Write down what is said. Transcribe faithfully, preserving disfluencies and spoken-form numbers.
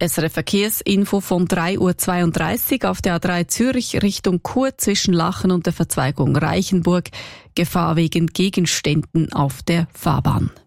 S R F Verkehrsinfo von drei Uhr zweiunddreißig auf der A drei Zürich Richtung Chur zwischen Lachen und der Verzweigung Reichenburg. Gefahr wegen Gegenständen auf der Fahrbahn.